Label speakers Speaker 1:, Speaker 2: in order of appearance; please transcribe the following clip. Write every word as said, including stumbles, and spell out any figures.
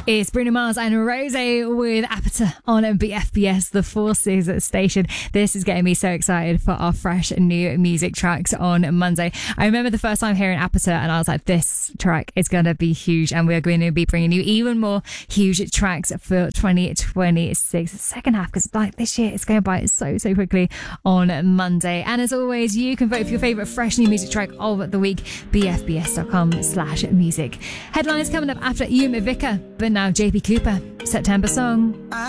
Speaker 1: It's Bruno Mars and Rose with Apata on B F B S, the Forces station. This is getting me so excited for our fresh new music tracks on Monday. I remember the first time hearing Apata and I was like, this track is going to be huge, and we're going to be bringing you even more huge tracks for twenty twenty-six. The second half, because like this year it's going by so, so quickly on Monday. And as always, you can vote for your favourite fresh new music track of the week, b f b s dot com slash music. Headlines coming up after Yuma Vika, but now J P Cooper, September Song.